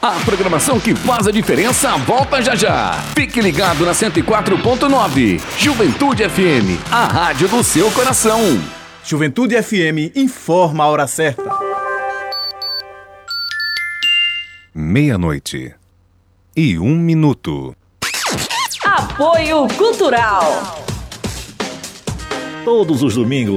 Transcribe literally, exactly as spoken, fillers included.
A programação que faz a diferença volta já já. Fique ligado na cento e quatro ponto nove. Juventude F M, a rádio do seu coração. Juventude F M informa a hora certa. Meia-noite e um minuto. Apoio Cultural. Todos os domingos